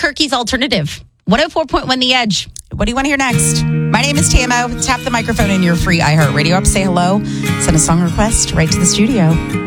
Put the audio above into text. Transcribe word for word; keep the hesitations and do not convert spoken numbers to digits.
Albuquerque's alternative. one oh four point one The Edge. What do you want to hear next? My name is T M O. Tap the microphone in your free iHeartRadio app. Say hello. Send a song request right to the studio.